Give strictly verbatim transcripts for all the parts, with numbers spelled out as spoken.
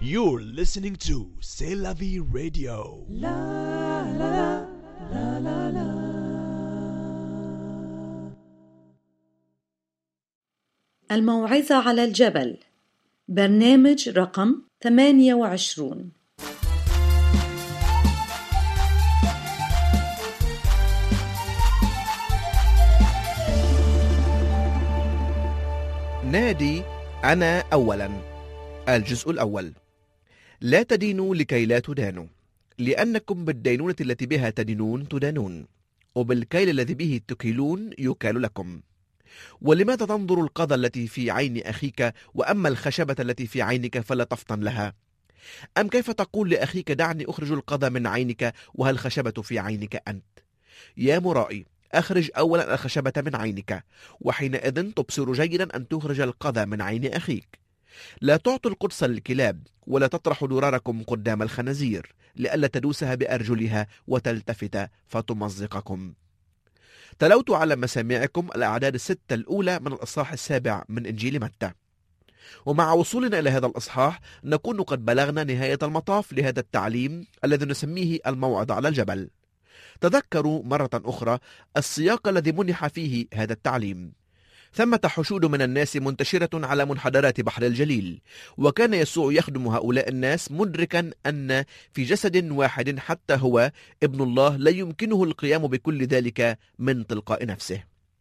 You're listening to C'est la vie radio. La la la la la. الموعظة على الجبل، برنامج رقم ثمانية وعشرون. نادي أنا أولا. الجزء الأول. لا تدينوا لكي لا تدانوا، لأنكم بالدينونة التي بها تدينون تدانون، وبالكيل الذي به تكيلون يكال لكم. ولماذا تنظر القذى التي في عين أخيك، وأما الخشبة التي في عينك فلا تفطن لها؟ أم كيف تقول لأخيك دعني أخرج القذى من عينك وهل الخشبة في عينك أنت؟ يا مرائي، أخرج أولا الخشبة من عينك، وحينئذ تبصر جيدا أن تخرج القذى من عين أخيك. لا تعطوا القدس للكلاب، ولا تطرحوا دراركم قدام الخنازير، لئلا تدوسها بأرجلها وتلتفت فتمزقكم. تلوت على مسامعكم الأعداد الستة الأولى من الإصحاح السابع من إنجيل متى. ومع وصولنا إلى هذا الإصحاح نكون قد بلغنا نهاية المطاف لهذا التعليم الذي نسميه الموعظة على الجبل. تذكروا مرة أخرى السياق الذي منح فيه هذا التعليم. ثمة حشود من الناس منتشرة على منحدرات بحر الجليل، وكان يسوع يخدم هؤلاء الناس مدركا أن في جسد واحد حتى هو ابن الله لا يمكنه القيام بكل ذلك من تلقاء نفسه.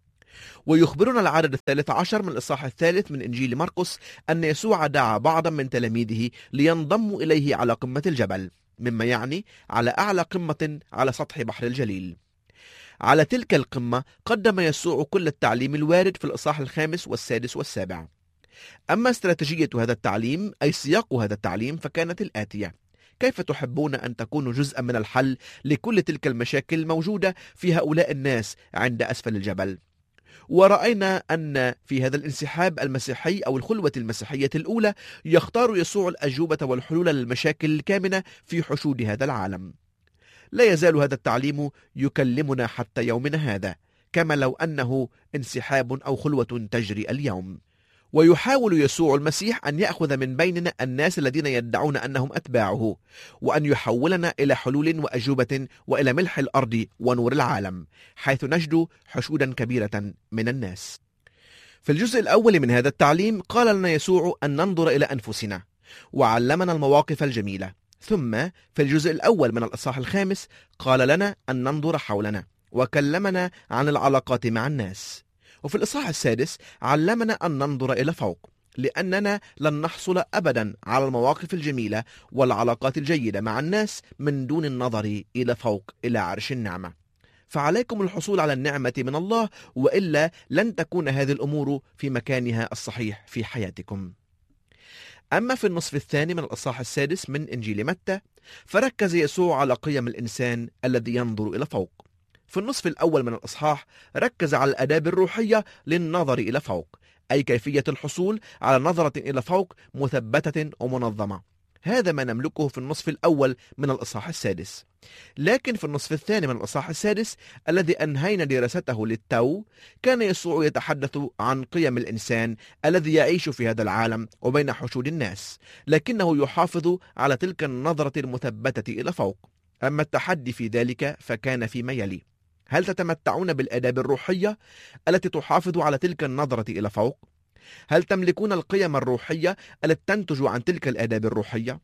ويخبرنا العدد الثالث عشر من الإصحاح الثالث من إنجيل مرقس أن يسوع دعا بعضا من تلاميذه لينضموا إليه على قمة الجبل، مما يعني على أعلى قمة على سطح بحر الجليل. على تلك القمة قدم يسوع كل التعليم الوارد في الإصحاح الخامس والسادس والسابع. أما استراتيجية هذا التعليم أي سياق هذا التعليم فكانت الآتية: كيف تحبون أن تكونوا جزءا من الحل لكل تلك المشاكل الموجودة في هؤلاء الناس عند أسفل الجبل؟ ورأينا أن في هذا الانسحاب المسيحي أو الخلوة المسيحية الأولى يختار يسوع الأجوبة والحلول للمشاكل الكامنة في حشود هذا العالم. لا يزال هذا التعليم يكلمنا حتى يومنا هذا، كما لو أنه انسحاب أو خلوة تجري اليوم. ويحاول يسوع المسيح أن يأخذ من بيننا الناس الذين يدعون أنهم أتباعه، وأن يحولنا إلى حلول وأجوبة وإلى ملح الأرض ونور العالم، حيث نجد حشودا كبيرة من الناس. في الجزء الأول من هذا التعليم قال لنا يسوع أن ننظر إلى أنفسنا، وعلمنا المواقف الجميلة. ثم في الجزء الأول من الإصحاح الخامس قال لنا أن ننظر حولنا، وكلمنا عن العلاقات مع الناس. وفي الإصحاح السادس علمنا أن ننظر إلى فوق، لأننا لن نحصل أبدا على المواقف الجميلة والعلاقات الجيدة مع الناس من دون النظر إلى فوق إلى عرش النعمة. فعليكم الحصول على النعمة من الله، وإلا لن تكون هذه الأمور في مكانها الصحيح في حياتكم. أما في النصف الثاني من الإصحاح السادس من إنجيل متى فركز يسوع على قيم الإنسان الذي ينظر إلى فوق. في النصف الأول من الإصحاح ركز على الآداب الروحية للنظر إلى فوق، أي كيفية الحصول على نظرة إلى فوق مثبتة ومنظمة. هذا ما نملكه في النصف الأول من الإصحاح السادس. لكن في النصف الثاني من الإصحاح السادس الذي أنهينا دراسته للتو كان يسوع يتحدث عن قيم الإنسان الذي يعيش في هذا العالم وبين حشود الناس، لكنه يحافظ على تلك النظرة المثبتة إلى فوق. أما التحدي في ذلك فكان فيما يلي: هل تتمتعون بالآداب الروحية التي تحافظ على تلك النظرة إلى فوق؟ هل تملكون القيم الروحية التي تنتج عن تلك الآداب الروحية؟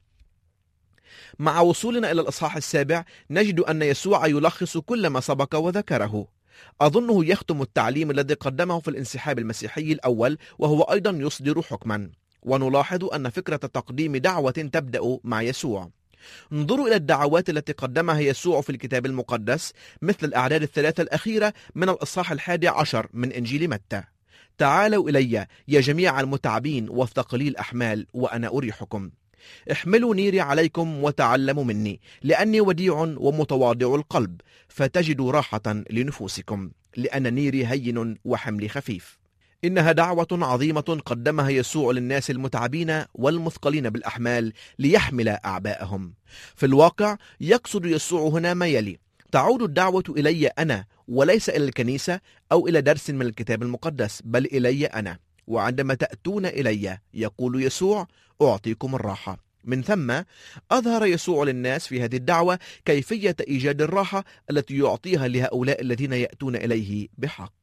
مع وصولنا إلى الإصحاح السابع نجد أن يسوع يلخص كل ما سبق وذكره. أظنه يختم التعليم الذي قدمه في الانسحاب المسيحي الأول، وهو أيضا يصدر حكما. ونلاحظ أن فكرة تقديم دعوة تبدأ مع يسوع. انظروا إلى الدعوات التي قدمها يسوع في الكتاب المقدس، مثل الأعداد الثلاثة الأخيرة من الإصحاح الحادي عشر من إنجيل متى: تعالوا إلي يا جميع المتعبين والثقلي الأحمال وأنا أريحكم. احملوا نيري عليكم وتعلموا مني، لأني وديع ومتواضع القلب، فتجدوا راحة لنفوسكم، لأن نيري هين وحملي خفيف. إنها دعوة عظيمة قدمها يسوع للناس المتعبين والمثقلين بالأحمال ليحمل أعباءهم. في الواقع يقصد يسوع هنا ما يلي: تعود الدعوة إلي أنا، وليس إلى الكنيسة أو إلى درس من الكتاب المقدس، بل إلي أنا. وعندما تأتون إلي، يقول يسوع، أعطيكم الراحة. من ثم أظهر يسوع للناس في هذه الدعوة كيفية إيجاد الراحة التي يعطيها لهؤلاء الذين يأتون إليه بحق.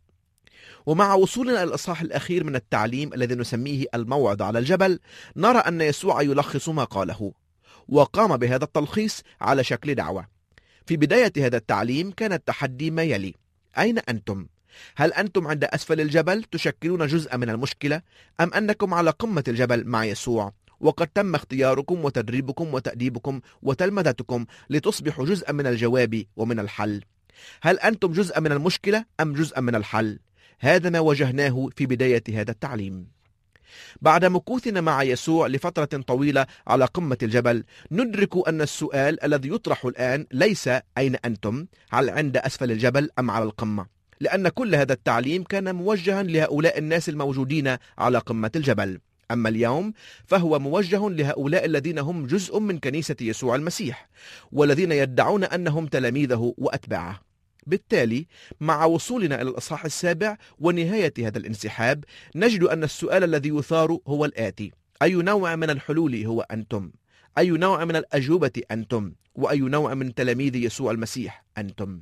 ومع وصولنا إلى الإصحاح الأخير من التعليم الذي نسميه الموعظة على الجبل، نرى أن يسوع يلخص ما قاله، وقام بهذا التلخيص على شكل دعوة. في بداية هذا التعليم كان التحدي ما يلي: أين أنتم؟ هل أنتم عند أسفل الجبل تشكلون جزءا من المشكلة، أم أنكم على قمة الجبل مع يسوع وقد تم اختياركم وتدريبكم وتأديبكم وتلمذتكم لتصبحوا جزءا من الجواب ومن الحل؟ هل أنتم جزءا من المشكلة أم جزءا من الحل؟ هذا ما واجهناه في بداية هذا التعليم. بعد مكوثنا مع يسوع لفترة طويلة على قمة الجبل، ندرك أن السؤال الذي يطرح الآن ليس أين أنتم، هل عند أسفل الجبل أم على القمة، لأن كل هذا التعليم كان موجها لهؤلاء الناس الموجودين على قمة الجبل. أما اليوم فهو موجه لهؤلاء الذين هم جزء من كنيسة يسوع المسيح، والذين يدعون أنهم تلاميذه وأتباعه. بالتالي مع وصولنا إلى الإصحاح السابع ونهاية هذا الانسحاب، نجد أن السؤال الذي يثار هو الآتي: أي نوع من الحلول هو أنتم؟ أي نوع من الأجوبة أنتم؟ وأي نوع من تلاميذ يسوع المسيح أنتم؟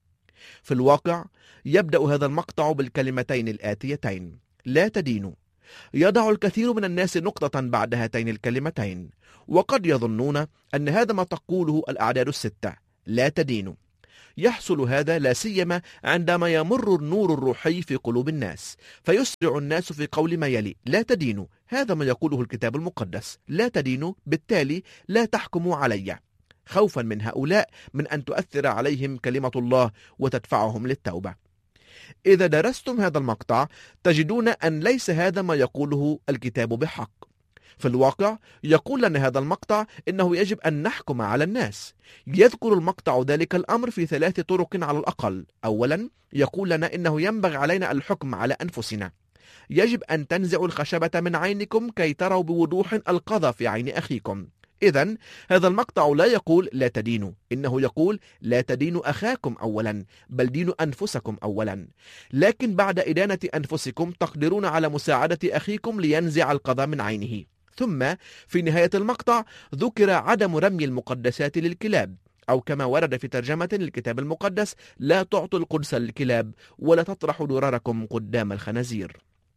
في الواقع يبدأ هذا المقطع بالكلمتين الآتيتين: لا تدينوا. يضع الكثير من الناس نقطة بعد هاتين الكلمتين، وقد يظنون أن هذا ما تقوله الأعداد الستة: لا تدينوا. يحصل هذا لا سيما عندما يمر النور الروحي في قلوب الناس، فيسرع الناس في قول ما يلي: لا تدينوا. هذا ما يقوله الكتاب المقدس: لا تدينوا، بالتالي لا تحكموا علي، خوفا من هؤلاء من أن تؤثر عليهم كلمة الله وتدفعهم للتوبة. إذا درستم هذا المقطع تجدون أن ليس هذا ما يقوله الكتاب بحق. في الواقع يقول لنا هذا المقطع إنه يجب أن نحكم على الناس. يذكر المقطع ذلك الأمر في ثلاث طرق على الأقل. أولا، يقول لنا إنه ينبغي علينا الحكم على أنفسنا. يجب أن تنزعوا الخشبة من عينكم كي تروا بوضوح القذى في عين أخيكم. إذن هذا المقطع لا يقول لا تدينوا، إنه يقول لا تدينوا أخاكم أولا، بل دينوا أنفسكم أولا. لكن بعد إدانة أنفسكم تقدرون على مساعدة أخيكم لينزع القذى من عينه. ثم في نهاية المقطع ذكر عدم رمي المقدسات للكلاب، أو كما ورد في ترجمة للكتاب المقدس: لا تعطوا القدس للكلاب ولا تطرحوا دراركم قدام الخنازير.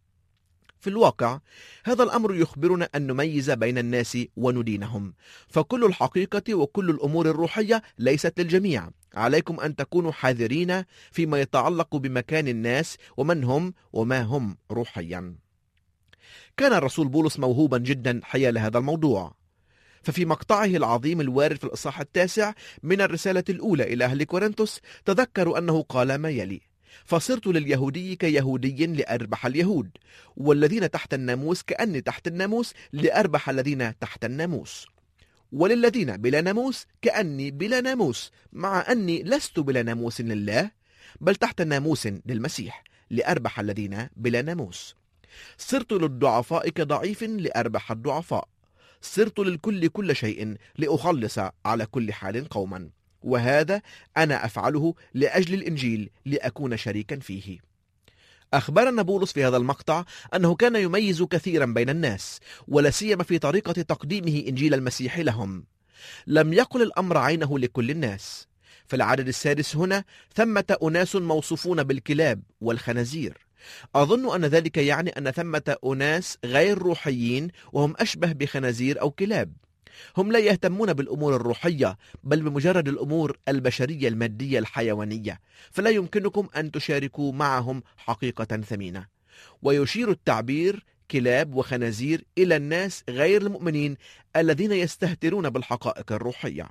في الواقع هذا الأمر يخبرنا أن نميز بين الناس وندينهم، فكل الحقيقة وكل الأمور الروحية ليست للجميع. عليكم أن تكونوا حذرين فيما يتعلق بمكان الناس ومن هم وما هم روحيا. كان الرسول بولس موهوبا جدا حيال هذا الموضوع، ففي مقطعه العظيم الوارد في الإصحاح التاسع من الرسالة الأولى إلى أهل كورنثوس تذكروا أنه قال ما يلي: فصرت لليهودي كيهودي لأربح اليهود، والذين تحت الناموس كأني تحت الناموس لأربح الذين تحت الناموس، وللذين بلا ناموس كأني بلا ناموس، مع أني لست بلا ناموس لله بل تحت ناموس للمسيح لأربح الذين بلا ناموس. صرت للضعفاء كضعيف لأربح الضعفاء، صرت للكل كل شيء لأخلص على كل حال قوما، وهذا أنا أفعله لأجل الإنجيل لأكون شريكا فيه. أخبرنا بولس في هذا المقطع أنه كان يميز كثيرا بين الناس، ولا سيما في طريقة تقديمه إنجيل المسيح لهم. لم يقل الأمر عينه لكل الناس. في العدد السادس هنا: ثمة أناس موصوفون بالكلاب والخنازير. أظن أن ذلك يعني أن ثمة أناس غير روحيين وهم أشبه بخنازير أو كلاب. هم لا يهتمون بالأمور الروحية بل بمجرد الأمور البشرية المادية الحيوانية، فلا يمكنكم أن تشاركوا معهم حقيقة ثمينة. ويشير التعبير كلاب وخنازير إلى الناس غير المؤمنين الذين يستهترون بالحقائق الروحية.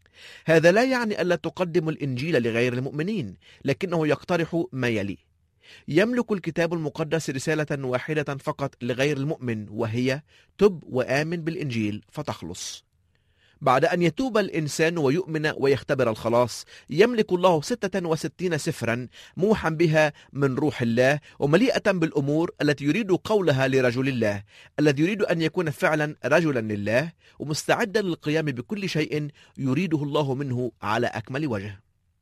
هذا لا يعني ألا تقدم الإنجيل لغير المؤمنين، لكنه يقترح ما يلي: يملك الكتاب المقدس رسالة واحدة فقط لغير المؤمن، وهي: تب وآمن بالإنجيل فتخلص. بعد أن يتوب الإنسان ويؤمن ويختبر الخلاص، يملك الله ستة وستين سفرا موحى بها من روح الله، ومليئة بالأمور التي يريد قولها لرجل الله الذي يريد أن يكون فعلا رجلا لله، ومستعدا للقيام بكل شيء يريده الله منه على أكمل وجه.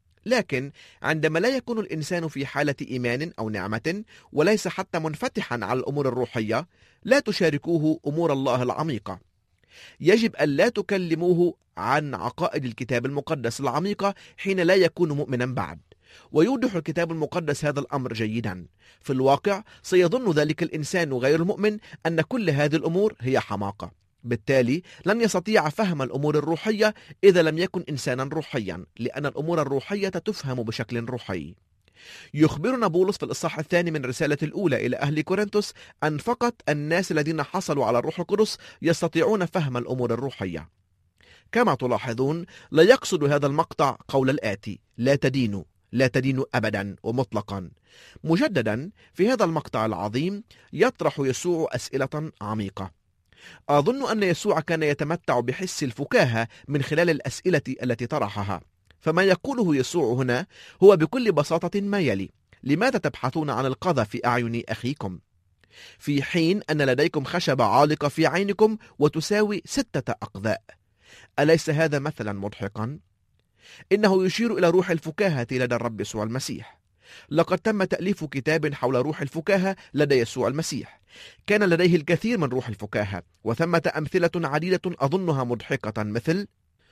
لكن عندما لا يكون الإنسان في حالة إيمان أو نعمة، وليس حتى منفتحا على الأمور الروحية، لا تشاركوه أمور الله العميقة. يجب أن لا تكلموه عن عقائد الكتاب المقدس العميقة حين لا يكون مؤمنا بعد. ويوضح الكتاب المقدس هذا الأمر جيدا. في الواقع سيظن ذلك الإنسان غير المؤمن أن كل هذه الأمور هي حماقة، بالتالي لن يستطيع فهم الأمور الروحية إذا لم يكن إنسانا روحيا، لأن الأمور الروحية تفهم بشكل روحي. يخبرنا بولس في الإصحاح الثاني من رسالة الأولى إلى أهل كورنثوس أن فقط الناس الذين حصلوا على الروح القدس يستطيعون فهم الأمور الروحية. كما تلاحظون لا يقصد هذا المقطع قول الآتي: لا تدينوا، لا تدينوا أبدا ومطلقا. مجددا في هذا المقطع العظيم يطرح يسوع أسئلة عميقة. أظن أن يسوع كان يتمتع بحس الفكاهة من خلال الأسئلة التي طرحها. فما يقوله يسوع هنا هو بكل بساطة ما يلي: لماذا تبحثون عن القذى في أعين أخيكم في حين أن لديكم خشبة عالقة في عينكم وتساوي ستة أقذاء؟ أليس هذا مثلا مضحكا؟ إنه يشير إلى روح الفكاهة لدى الرب يسوع المسيح. لقد تم تأليف كتاب حول روح الفكاهة لدى يسوع المسيح. كان لديه الكثير من روح الفكاهة، وثمة أمثلة عديدة أظنها مضحكة، مثل: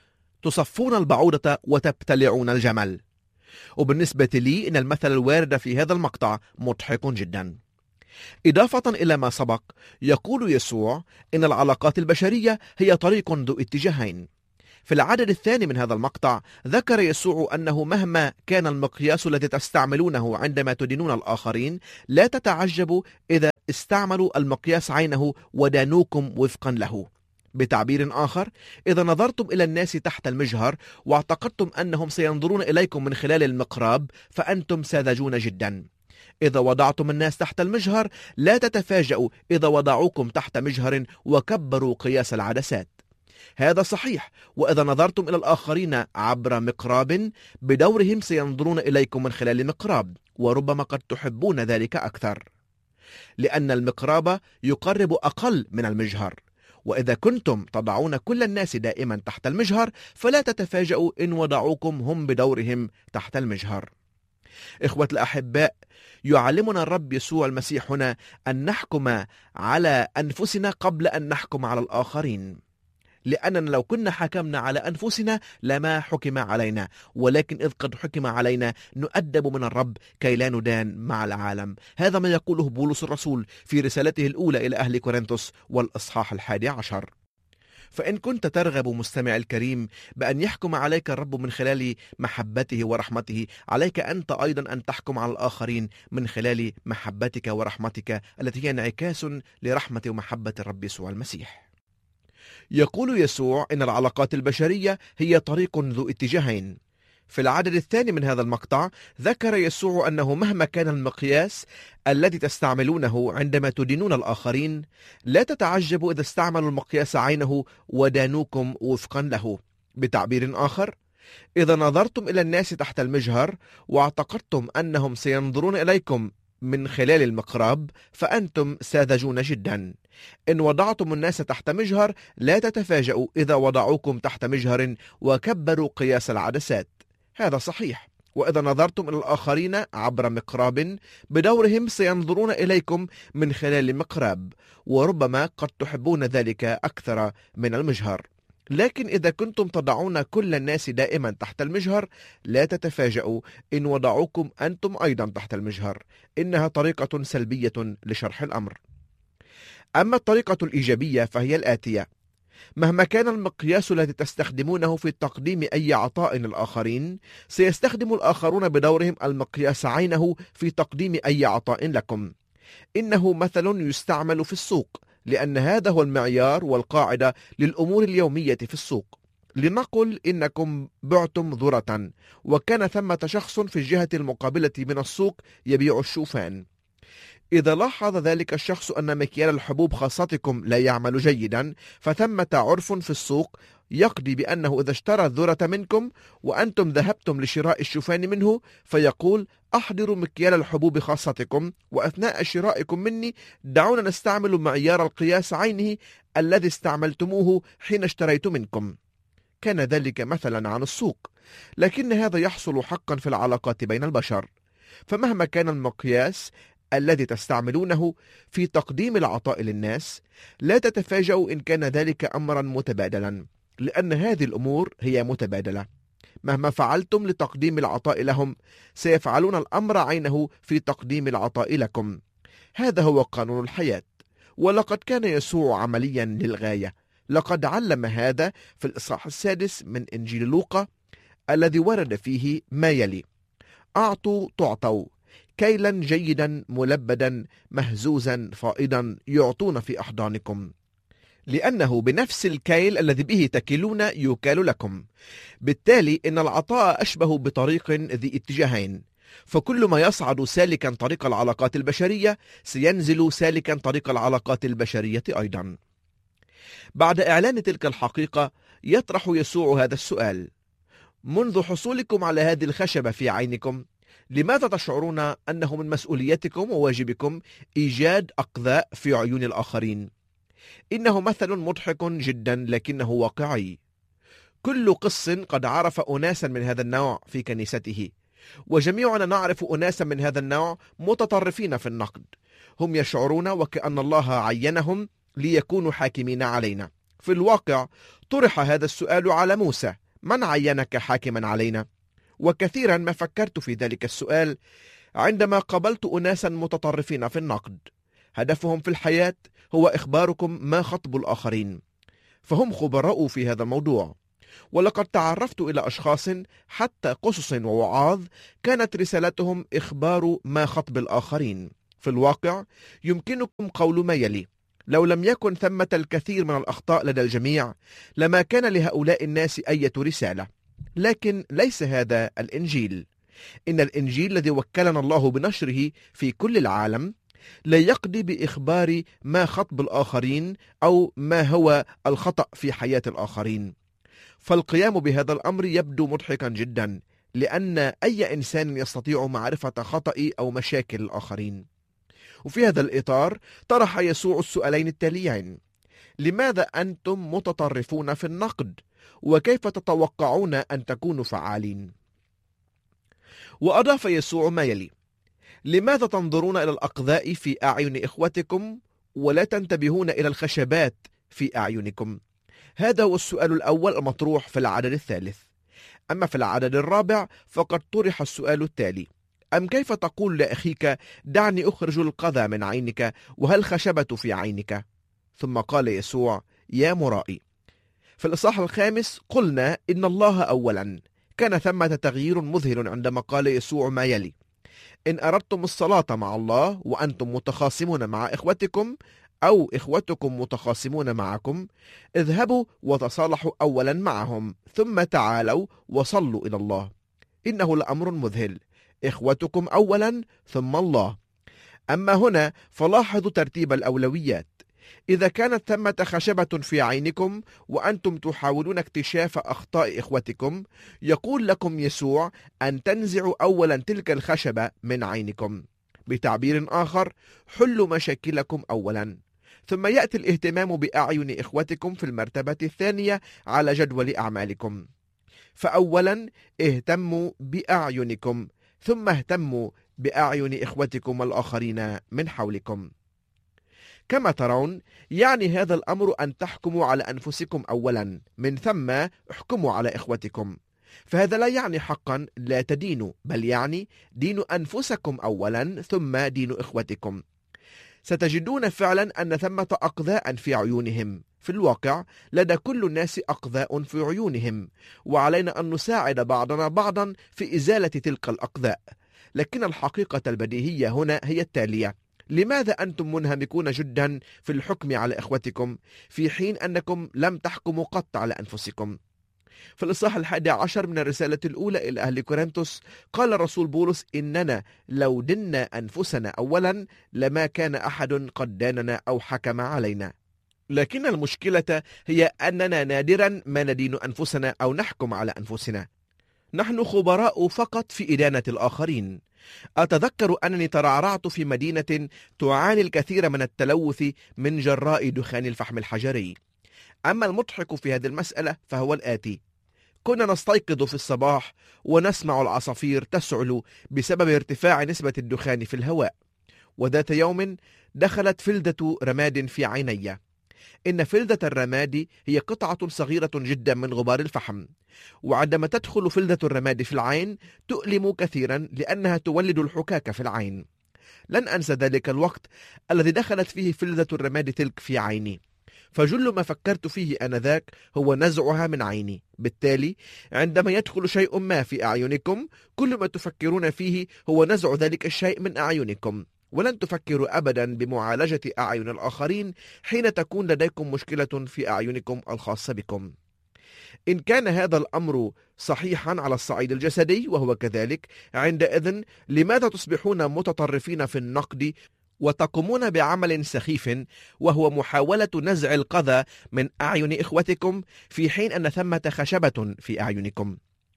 تصفون البعوضة وتبتلعون الجمل. وبالنسبة لي إن المثل الوارد في هذا المقطع مضحك جدا. إضافة إلى ما سبق، يقول يسوع إن العلاقات البشرية هي طريق ذو اتجاهين. في العدد الثاني من هذا المقطع ذكر يسوع أنه مهما كان المقياس الذي تستعملونه عندما تدينون الآخرين، لا تتعجبوا إذا استعملوا المقياس عينه ودانوكم وفقا له. بتعبير آخر، إذا نظرتم إلى الناس تحت المجهر واعتقدتم أنهم سينظرون إليكم من خلال المقراب، فأنتم ساذجون جدا. إذا وضعتم الناس تحت المجهر، لا تتفاجؤوا إذا وضعوكم تحت مجهر وكبروا قياس العدسات. هذا صحيح. وإذا نظرتم إلى الآخرين عبر مقراب، بدورهم سينظرون إليكم من خلال مقراب، وربما قد تحبون ذلك أكثر، لأن المقراب يقرب أقل من المجهر. وإذا كنتم تضعون كل الناس دائما تحت المجهر، فلا تتفاجؤوا إن وضعوكم هم بدورهم تحت المجهر. إخوة الأحباء، يعلمنا الرب يسوع المسيح هنا أن نحكم على أنفسنا قبل أن نحكم على الآخرين، لأننا لو كنا حكمنا على أنفسنا لما حكم علينا، ولكن إذ قد حكم علينا نؤدب من الرب كي لا ندان مع العالم. هذا ما يقوله بولس الرسول في رسالته الأولى إلى أهل كورنثوس والإصحاح الحادي عشر. فإن كنت ترغب مستمع الكريم بأن يحكم عليك الرب من خلال محبته ورحمته، عليك أنت أيضا أن تحكم على الآخرين من خلال محبتك ورحمتك التي هي انعكاس لرحمة ومحبة الرب يسوع المسيح. يقول يسوع إن العلاقات البشرية هي طريق ذو اتجاهين. في العدد الثاني من هذا المقطع ذكر يسوع أنه مهما كان المقياس الذي تستعملونه عندما تدينون الآخرين، لا تتعجبوا إذا استعملوا المقياس عينه ودانوكم وفقا له. بتعبير آخر، إذا نظرتم إلى الناس تحت المجهر واعتقدتم أنهم سينظرون إليكم من خلال المقراب، فأنتم ساذجون جدا. إن وضعتم الناس تحت مجهر، لا تتفاجؤوا إذا وضعوكم تحت مجهر وكبروا قياس العدسات. هذا صحيح. وإذا نظرتم إلى الآخرين عبر مقراب، بدورهم سينظرون إليكم من خلال مقراب، وربما قد تحبون ذلك أكثر من المجهر. لكن إذا كنتم تضعون كل الناس دائما تحت المجهر، لا تتفاجؤوا إن وضعوكم أنتم أيضا تحت المجهر. إنها طريقة سلبية لشرح الأمر. أما الطريقة الإيجابية فهي الآتية: مهما كان المقياس الذي تستخدمونه في تقديم أي عطاء للآخرين، سيستخدم الآخرون بدورهم المقياس عينه في تقديم أي عطاء لكم. إنه مثل يستعمل في السوق، لأن هذا هو المعيار والقاعدة للأمور اليومية في السوق. لنقل إنكم بعتم ذرة، وكان ثمة شخص في الجهة المقابلة من السوق يبيع الشوفان. إذا لاحظ ذلك الشخص أن مكيال الحبوب خاصتكم لا يعمل جيدا، فثمة عرف في السوق يقضي بأنه إذا اشترى الذرة منكم وأنتم ذهبتم لشراء الشوفان منه، فيقول: أحضروا مكيال الحبوب خاصتكم، وأثناء شرائكم مني دعونا نستعمل معيار القياس عينه الذي استعملتموه حين اشتريت منكم. كان ذلك مثلا عن السوق، لكن هذا يحصل حقا في العلاقات بين البشر. فمهما كان المقياس الذي تستعملونه في تقديم العطاء للناس، لا تتفاجأوا إن كان ذلك أمرا متبادلا، لأن هذه الأمور هي متبادلة. مهما فعلتم لتقديم العطاء لهم سيفعلون الأمر عينه في تقديم العطاء لكم. هذا هو قانون الحياة، ولقد كان يسوع عمليا للغاية. لقد علم هذا في الإصحاح السادس من إنجيل لوقا، الذي ورد فيه ما يلي: أعطوا تعطوا، كيلا جيدا ملبدا مهزوزا فائضا يعطون في أحضانكم، لأنه بنفس الكيل الذي به تكلون يكال لكم. بالتالي إن العطاء أشبه بطريق ذي اتجاهين، فكل ما يصعد سالكا طريق العلاقات البشرية سينزل سالكا طريق العلاقات البشرية أيضا. بعد إعلان تلك الحقيقة يطرح يسوع هذا السؤال: منذ حصولكم على هذه الخشبة في عينكم، لماذا تشعرون أنه من مسؤوليتكم وواجبكم إيجاد أقذاء في عيون الآخرين؟ إنه مثل مضحك جدا لكنه واقعي. كل قس قد عرف أناسا من هذا النوع في كنيسته، وجميعنا نعرف أناسا من هذا النوع متطرفين في النقد. هم يشعرون وكأن الله عينهم ليكونوا حاكمين علينا. في الواقع طرح هذا السؤال على موسى: من عينك حاكما علينا؟ وكثيرا ما فكرت في ذلك السؤال عندما قابلت أناسا متطرفين في النقد. هدفهم في الحياة هو إخباركم ما خطب الآخرين، فهم خبراء في هذا الموضوع. ولقد تعرفت إلى أشخاص حتى قصص ووعاظ كانت رسالتهم إخبار ما خطب الآخرين. في الواقع يمكنكم قول ما يلي: لو لم يكن ثمة الكثير من الأخطاء لدى الجميع لما كان لهؤلاء الناس أي رسالة. لكن ليس هذا الإنجيل. إن الإنجيل الذي وكلنا الله بنشره في كل العالم لا يقضي بإخبار ما خطب الآخرين أو ما هو الخطأ في حياة الآخرين. فالقيام بهذا الأمر يبدو مضحكا جدا، لأن أي إنسان يستطيع معرفة خطأ أو مشاكل الآخرين. وفي هذا الإطار طرح يسوع السؤالين التاليين: لماذا أنتم متطرفون في النقد؟ وكيف تتوقعون أن تكونوا فعالين؟ وأضاف يسوع ما يلي: لماذا تنظرون إلى الأقذاء في أعين إخوتكم ولا تنتبهون إلى الخشبات في أعينكم؟ هذا هو السؤال الأول المطروح في العدد الثالث. أما في العدد الرابع فقد طرح السؤال التالي: أم كيف تقول لأخيك دعني أخرج القذى من عينك وهل خشبة في عينك؟ ثم قال يسوع: يا مرائي. في الإصحاح الخامس قلنا إن الله أولا. كان ثمة تغيير مذهل عندما قال يسوع ما يلي: إن أردتم الصلاة مع الله وأنتم متخاصمون مع إخوتكم أو إخوتكم متخاصمون معكم، اذهبوا وتصالحوا أولا معهم ثم تعالوا وصلوا إلى الله. إنه لأمر مذهل، إخوتكم أولا ثم الله. أما هنا فلاحظوا ترتيب الأولويات. إذا كانت ثمة خشبة في عينكم وأنتم تحاولون اكتشاف أخطاء إخوتكم، يقول لكم يسوع أن تنزعوا أولا تلك الخشبة من عينكم. بتعبير آخر، حلوا مشاكلكم أولا، ثم يأتي الاهتمام بأعين إخوتكم في المرتبة الثانية على جدول أعمالكم. فأولا اهتموا بأعينكم، ثم اهتموا بأعين إخوتكم الآخرين من حولكم. كما ترون، يعني هذا الأمر أن تحكموا على أنفسكم أولا، من ثم احكموا على إخوتكم. فهذا لا يعني حقا لا تدينوا، بل يعني دينوا أنفسكم أولا ثم دينوا إخوتكم. ستجدون فعلا أن ثمة أقذاء في عيونهم. في الواقع لدى كل الناس أقذاء في عيونهم، وعلينا أن نساعد بعضنا بعضا في إزالة تلك الأقذاء. لكن الحقيقة البديهية هنا هي التالية: لماذا أنتم منهمكون جدا في الحكم على إخوتكم في حين أنكم لم تحكموا قط على أنفسكم؟ في الإصحاح الحادي عشر من الرسالة الأولى إلى أهل كورنثوس قال الرسول بولس: إننا لو دنا أنفسنا أولا لما كان أحد قد داننا أو حكم علينا. لكن المشكلة هي أننا نادرا ما ندين أنفسنا أو نحكم على أنفسنا. نحن خبراء فقط في إدانة الآخرين. أتذكر أنني ترعرعت في مدينة تعاني الكثير من التلوث من جراء دخان الفحم الحجري. أما المضحك في هذه المسألة فهو الآتي: كنا نستيقظ في الصباح ونسمع العصافير تسعل بسبب ارتفاع نسبة الدخان في الهواء، وذات يوم دخلت فلذة رماد في عيني. إن فلذة الرماد هي قطعة صغيرة جدا من غبار الفحم، وعندما تدخل فلذة الرماد في العين تؤلم كثيرا لأنها تولد الحكاك في العين. لن أنسى ذلك الوقت الذي دخلت فيه فلذة الرماد تلك في عيني، فجل ما فكرت فيه آنذاك هو نزعها من عيني. بالتالي عندما يدخل شيء ما في أعينكم، كل ما تفكرون فيه هو نزع ذلك الشيء من أعينكم، ولن تفكروا أبدا بمعالجة أعين الآخرين حين تكون لديكم مشكلة في أعينكم الخاصة بكم. إن كان هذا الأمر صحيحا على الصعيد الجسدي وهو كذلك، عندئذ لماذا تصبحون متطرفين في النقد وتقومون بعمل سخيف وهو محاولة نزع القذى من أعين إخوتكم في حين أن ثمة خشبة في أعينكم؟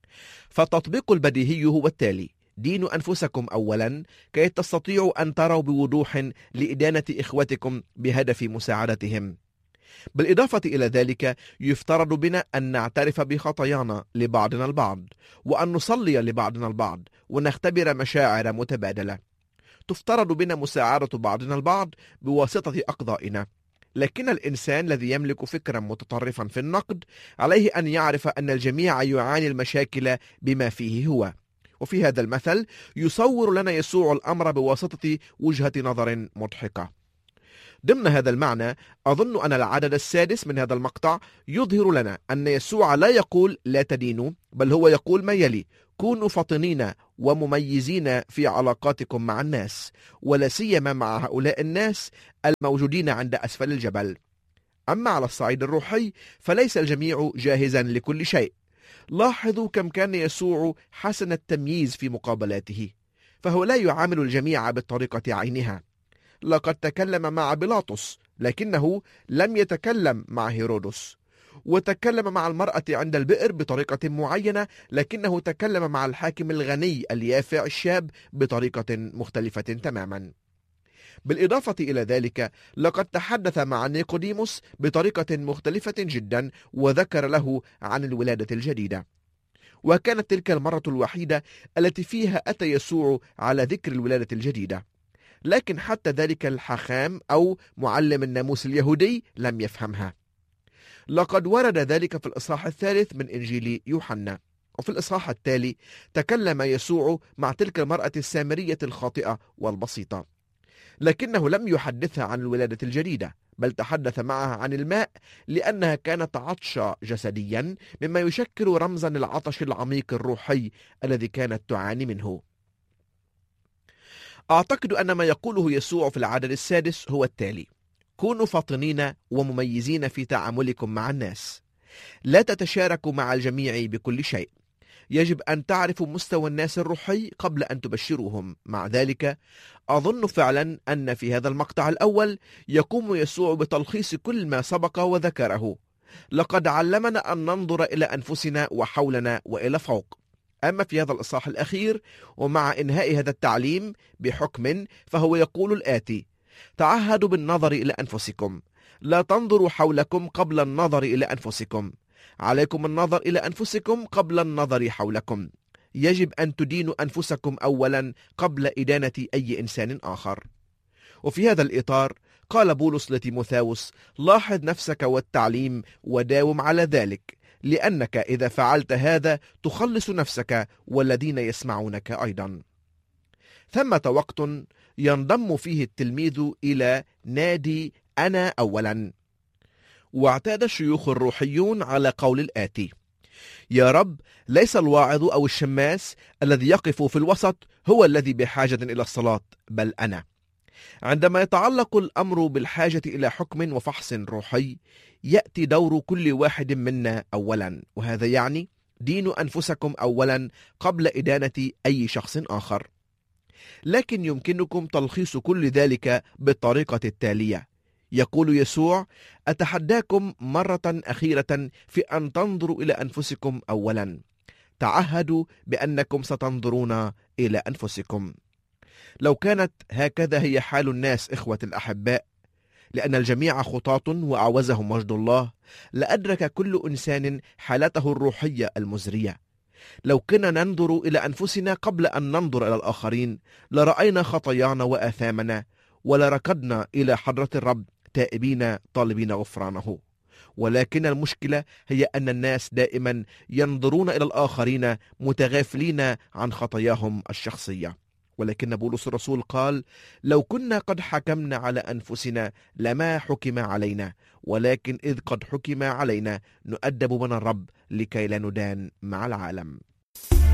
فالتطبيق البديهي هو التالي: دينوا أنفسكم أولا كي تستطيعوا أن تروا بوضوح لإدانة إخوتكم بهدف مساعدتهم. بالإضافة إلى ذلك، يفترض بنا أن نعترف بخطايانا لبعضنا البعض، وأن نصلي لبعضنا البعض، ونختبر مشاعر متبادلة. تفترض بنا مساعدة بعضنا البعض بواسطة أقضائنا. لكن الإنسان الذي يملك فكرا متطرفا في النقد عليه أن يعرف أن الجميع يعاني المشاكل بما فيه هو. وفي هذا المثل يصور لنا يسوع الأمر بواسطة وجهة نظر مضحكة. ضمن هذا المعنى، أظن أن العدد السادس من هذا المقطع يظهر لنا أن يسوع لا يقول لا تدينوا، بل هو يقول ما يلي: كونوا فطنين ومميزين في علاقاتكم مع الناس، ولا سيما مع هؤلاء الناس الموجودين عند أسفل الجبل. أما على الصعيد الروحي فليس الجميع جاهزا لكل شيء. لاحظوا كم كان يسوع حسن التمييز في مقابلاته، فهو لا يعامل الجميع بالطريقة عينها. لقد تكلم مع بيلاطس لكنه لم يتكلم مع هيرودس، وتكلم مع المرأة عند البئر بطريقة معينة، لكنه تكلم مع الحاكم الغني اليافع الشاب بطريقة مختلفة تماما. بالإضافة إلى ذلك، لقد تحدث مع نيقوديموس بطريقة مختلفة جدا، وذكر له عن الولادة الجديدة. وكانت تلك المرة الوحيدة التي فيها أتى يسوع على ذكر الولادة الجديدة. لكن حتى ذلك الحاخام أو معلم الناموس اليهودي لم يفهمها. لقد ورد ذلك في الإصحاح الثالث من إنجيل يوحنا. وفي الإصحاح التالي تكلم يسوع مع تلك المرأة السامرية الخاطئة والبسيطة، لكنه لم يحدثها عن الولادة الجديدة، بل تحدث معها عن الماء لأنها كانت عطشة جسديا، مما يشكل رمزا للعطش العميق الروحي الذي كانت تعاني منه. أعتقد أن ما يقوله يسوع في العدد السادس هو التالي: كونوا فاطنين ومميزين في تعاملكم مع الناس. لا تتشاركوا مع الجميع بكل شيء. يجب أن تعرفوا مستوى الناس الروحي قبل أن تبشروهم. مع ذلك، أظن فعلا أن في هذا المقطع الأول يقوم يسوع بتلخيص كل ما سبق وذكره. لقد علمنا أن ننظر إلى أنفسنا وحولنا وإلى فوق. أما في هذا الإصحاح الأخير ومع إنهاء هذا التعليم بحكم، فهو يقول الآتي: تعهدوا بالنظر إلى أنفسكم، لا تنظروا حولكم قبل النظر إلى أنفسكم. عليكم النظر إلى أنفسكم قبل النظر حولكم. يجب أن تدينوا أنفسكم أولا قبل إدانة أي إنسان آخر. وفي هذا الإطار قال بولس لتيموثاوس: لاحظ نفسك والتعليم وداوم على ذلك، لأنك إذا فعلت هذا تخلص نفسك والذين يسمعونك أيضا. ثمة وقت ينضم فيه التلميذ إلى نادي أنا أولا، واعتاد الشيوخ الروحيون على قول الآتي: يا رب، ليس الواعظ أو الشماس الذي يقف في الوسط هو الذي بحاجة إلى الصلاة، بل أنا. عندما يتعلق الأمر بالحاجة إلى حكم وفحص روحي، يأتي دور كل واحد منا أولا، وهذا يعني دينوا أنفسكم أولا قبل إدانة أي شخص آخر. لكن يمكنكم تلخيص كل ذلك بالطريقة التالية: يقول يسوع: أتحداكم مرة أخيرة في أن تنظروا إلى أنفسكم أولا. تعهدوا بأنكم ستنظرون إلى أنفسكم. لو كانت هكذا هي حال الناس إخوة الأحباء، لأن الجميع خطاة وأعوزهم مجد الله، لأدرك كل إنسان حالته الروحية المزرية. لو كنا ننظر إلى أنفسنا قبل أن ننظر إلى الآخرين لرأينا خطايانا وآثامنا، ولركضنا إلى حضرة الرب تائبين طالبين غفرانه. ولكن المشكلة هي أن الناس دائما ينظرون إلى الآخرين متغافلين عن خطاياهم الشخصية. ولكن بولس الرسول قال: لو كنا قد حكمنا على أنفسنا لما حكم علينا، ولكن إذ قد حكم علينا نؤدب من الرب لكي لا ندان مع العالم.